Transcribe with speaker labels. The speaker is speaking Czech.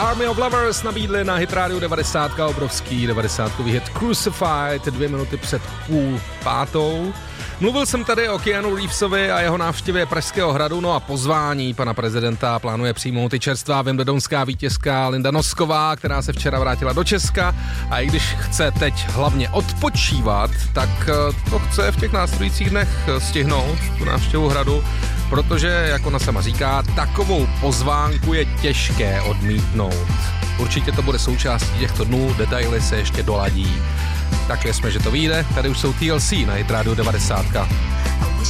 Speaker 1: Army of Lovers nabídli na Hit Radio 90, obrovský 90kový hit Crucified, 2 minuty před 4:30. Mluvil jsem tady o Keanu Reevesovi a jeho návštěvě Pražského hradu, no a pozvání pana prezidenta plánuje přijmout i čerstvá wimbledonská vítězka Linda Nosková, která se včera vrátila do Česka, a i když chce teď hlavně odpočívat, tak to chce v těch následujících dnech stihnout, tu návštěvu hradu, protože, jak ona sama říká, takovou pozvánku je těžké odmítnout. Určitě to bude součástí těchto dnů, detaily se ještě doladí. Tak věřme, že to vyjde. Tady už jsou TLC na Hit Radio 90.